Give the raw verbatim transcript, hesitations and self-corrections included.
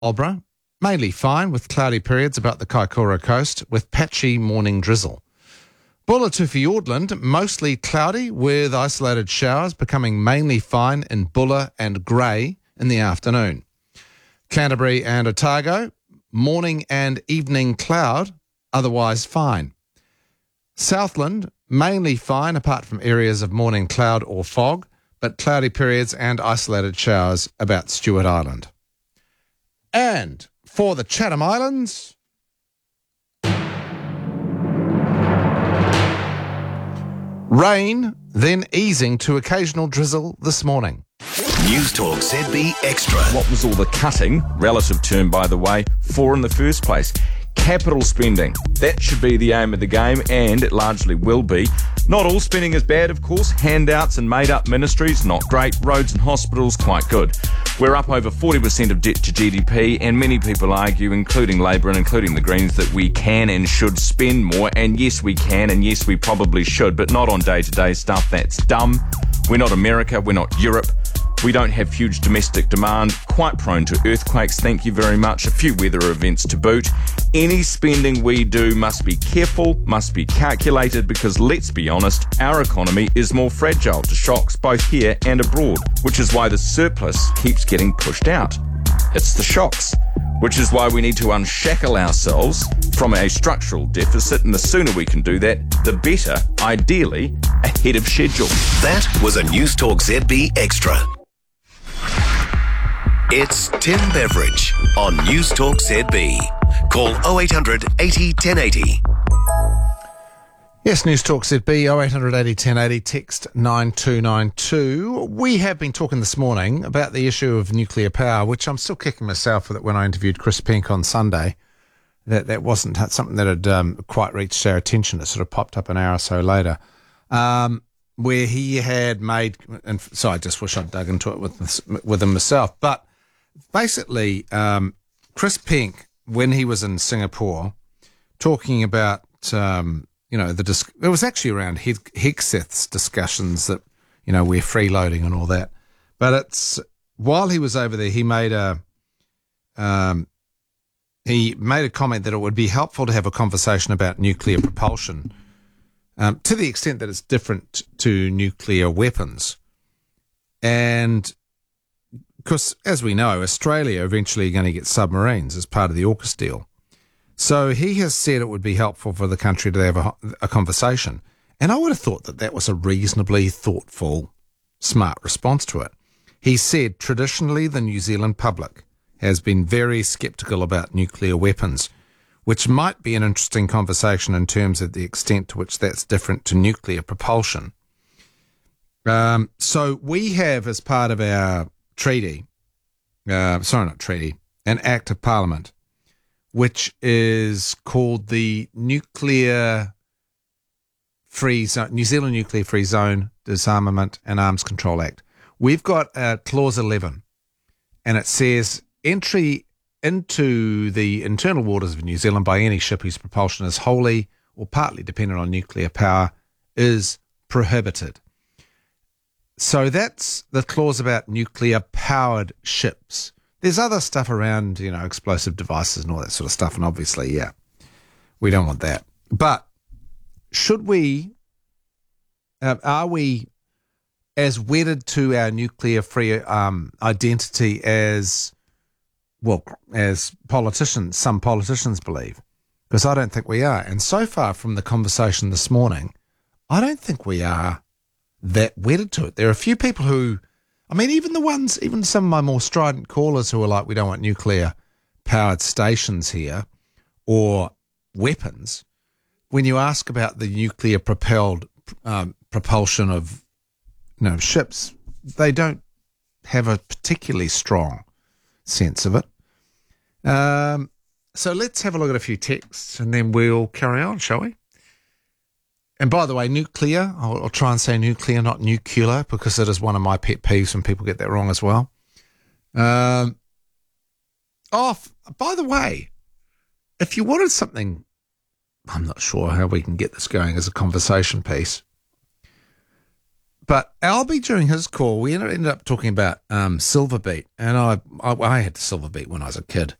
Marlborough, mainly fine with cloudy periods about the Kaikoura coast with patchy morning drizzle. Bulla to Fiordland, mostly cloudy with isolated showers, becoming mainly fine in Bulla and grey in the afternoon. Canterbury and Otago, morning and evening cloud, otherwise fine. Southland, mainly fine apart from areas of morning cloud or fog, but cloudy periods and isolated showers about Stewart Island. And for the Chatham Islands, rain, then easing to occasional drizzle this morning. News Talk Z B Extra. What was all the cutting, relative term by the way, for in the first place? Capital spending. That should be the aim of the game, and it largely will be. Not all spending is bad, of course. Handouts and made-up ministries, not great. Roads and hospitals, quite good. We're up over forty percent of debt to G D P, and many people argue, including Labour and including the Greens, that we can and should spend more. And yes, we can, and yes, we probably should, but not on day-to-day stuff. That's dumb. We're not America. We're not Europe. We don't have huge domestic demand, quite prone to earthquakes, thank you very much, a few weather events to boot. Any spending we do must be careful, must be calculated, because let's be honest, our economy is more fragile to shocks both here and abroad, which is why the surplus keeps getting pushed out. It's the shocks, which is why we need to unshackle ourselves from a structural deficit, and the sooner we can do that, the better, ideally, ahead of schedule. That was a News Talk Z B Extra. It's Tim Beveridge on News Talk Z B. Call oh eight hundred eighty ten eighty. Yes, News Talk Z B, oh eight hundred eighty ten eighty, text nine two nine two. We have been talking this morning about the issue of nuclear power, which I'm still kicking myself for that when I interviewed Chris Pink on Sunday. That that wasn't something that had um, quite reached our attention. It sort of popped up an hour or so later. Um, where he had made, and so I just wish I'd dug into it with, with him myself, but basically, um, Chris Pink, when he was in Singapore, talking about, um, you know, the dis- it was actually around Hegseth's discussions that, you know, we're freeloading and all that. But it's while he was over there, he made a um, he made a comment that it would be helpful to have a conversation about nuclear propulsion, um, to the extent that it's different to nuclear weapons, and because, as we know, Australia eventually going to get submarines as part of the AUKUS deal. So he has said it would be helpful for the country to have a, a conversation. And I would have thought that that was a reasonably thoughtful, smart response to it. He said traditionally the New Zealand public has been very sceptical about nuclear weapons, which might be an interesting conversation in terms of the extent to which that's different to nuclear propulsion. Um, so we have, as part of our treaty, uh, sorry, not treaty, an act of parliament, which is called the Nuclear Free Zone, New Zealand Nuclear Free Zone Disarmament and Arms Control Act. We've got uh, clause eleven, and it says entry into the internal waters of New Zealand by any ship whose propulsion is wholly or partly dependent on nuclear power is prohibited. So that's the clause about nuclear-powered ships. There's other stuff around, you know, explosive devices and all that sort of stuff, and obviously, yeah, we don't want that. But should we, uh, are we as wedded to our nuclear-free um, identity as, well, as politicians, some politicians believe? Because I don't think we are. And so far from the conversation this morning, I don't think we are that wedded to it. There are a few people who, I mean, even the ones, even some of my more strident callers who are like, we don't want nuclear powered stations here or weapons. When you ask about the nuclear propelled um, propulsion of, you know, ships, they don't have a particularly strong sense of it. Um, so let's have a look at a few texts and then we'll carry on, shall we? And by the way, nuclear, I'll, I'll try and say nuclear, not nuclear, because it is one of my pet peeves when people get that wrong as well. Um, oh, by the way, if you wanted something, I'm not sure how we can get this going as a conversation piece, But Albie, during his call, we ended ended up talking about um, Silverbeat, and I, I I had Silverbeat when I was a kid.